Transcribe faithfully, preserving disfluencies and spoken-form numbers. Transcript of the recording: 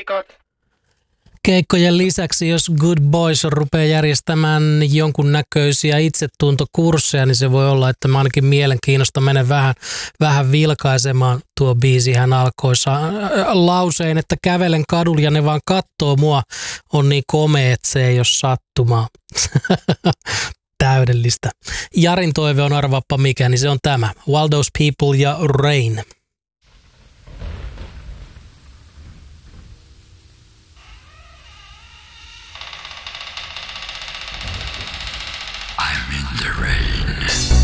keikat. Keikkojen lisäksi, jos Good Boys rupeaa järjestämään jonkunnäköisiä itsetuntokursseja, niin se voi olla, että mä ainakin mielenkiinnosta menen vähän, vähän vilkaisemaan. Tuo biisihän alkoi sa- lausein, että kävelen kadulla ja ne vaan kattoo mua. On niin komea, että se ei ole sattumaa. Täydellistä. Jarin toive on arvaappa mikä, niin se on tämä. Waldo's People ja Rain. I'm in the rain.